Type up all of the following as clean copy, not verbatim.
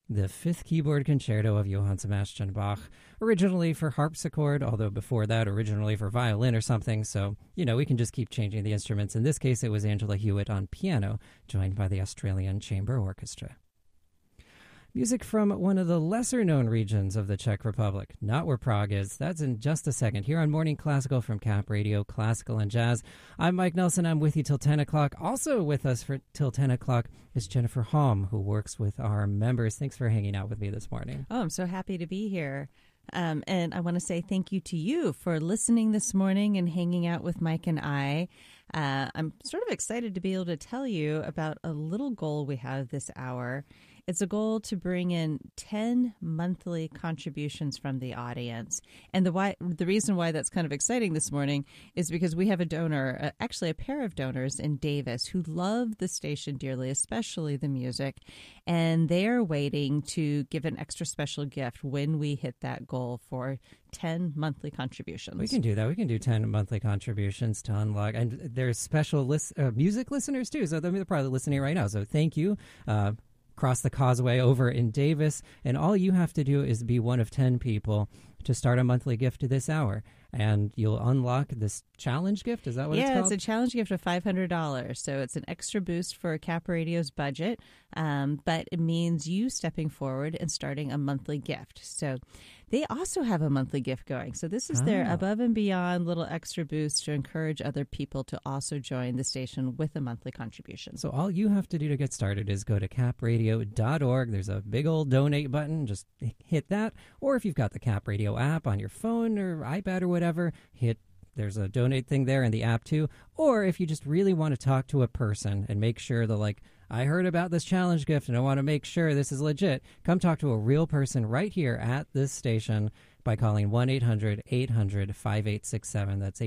the Fifth Keyboard Concerto of Johann Sebastian Bach, originally for harpsichord, although before that originally for violin or something, so, we can just keep changing the instruments. In this case, it was Angela Hewitt on piano, joined by the Australian Chamber Orchestra. Music from one of the lesser-known regions of the Czech Republic, not where Prague is. That's in just a second. Here on Morning Classical from Cap Radio, Classical and Jazz. I'm Mike Nelson. I'm with you till 10 o'clock. Also with us for till 10 o'clock is Jennifer Halm, who works with our members. Thanks for hanging out with me this morning. Oh, I'm so happy to be here. And I want to say thank you to you for listening this morning and hanging out with Mike and I. I'm sort of excited to be able to tell you about a little goal we have this hour. It's a goal to bring in 10 monthly contributions from the audience. And the reason why that's kind of exciting this morning is because we have a donor, actually a pair of donors in Davis, who love the station dearly, especially the music. And they are waiting to give an extra special gift when we hit that goal for 10 monthly contributions. We can do that. We can do 10 monthly contributions to unlock. And there's special music listeners, too. So they're probably listening right now. So thank you. Across the causeway over in Davis, and all you have to do is be one of 10 people to start a monthly gift to this hour, and you'll unlock this challenge gift. Is that what it's called? Yeah, it's a challenge gift of $500, so it's an extra boost for Cap Radio's budget, but it means you stepping forward and starting a monthly gift. So they also have a monthly gift going. So this is their above and beyond little extra boost to encourage other people to also join the station with a monthly contribution. So all you have to do to get started is go to capradio.org. There's a big old donate button. Just hit that. Or if you've got the Cap Radio app on your phone or iPad or whatever, there's a donate thing there in the app too. Or if you just really want to talk to a person and make sure that, I heard about this challenge gift and I want to make sure this is legit, come talk to a real person right here at this station by calling 1-800-800-5867. That's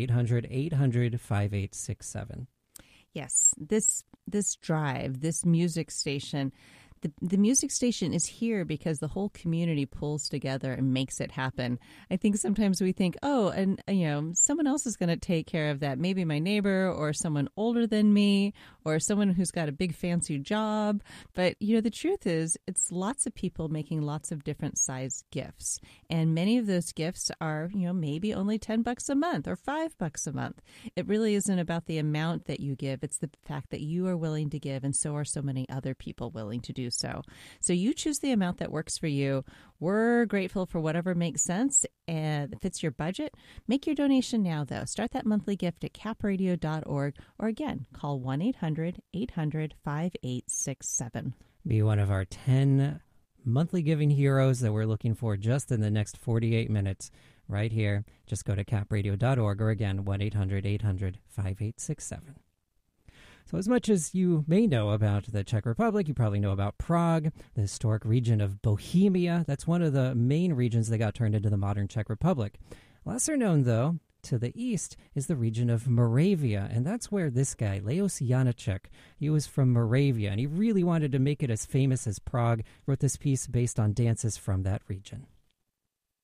800-800-5867. Yes, this drive, this music station, the music station is here because the whole community pulls together and makes it happen. I think sometimes we think, someone else is going to take care of that. Maybe my neighbor or someone older than me or someone who's got a big fancy job. But, the truth is it's lots of people making lots of different size gifts. And many of those gifts are, maybe only $10 a month or $5 a month. It really isn't about the amount that you give. It's the fact that you are willing to give, and so are so many other people willing to do so. So you choose the amount that works for you. We're grateful for whatever makes sense and fits your budget. Make your donation now, though. Start that monthly gift at capradio.org, or again, call 1-800-800-5867. Be one of our 10 monthly giving heroes that we're looking for just in the next 48 minutes right here. Just go to capradio.org, or again, 1-800-800-5867. So as much as you may know about the Czech Republic, you probably know about Prague, the historic region of Bohemia. That's one of the main regions that got turned into the modern Czech Republic. Lesser known, though, to the east is the region of Moravia, and that's where this guy, Leos Janáček, he was from Moravia, and he really wanted to make it as famous as Prague, wrote this piece based on dances from that region.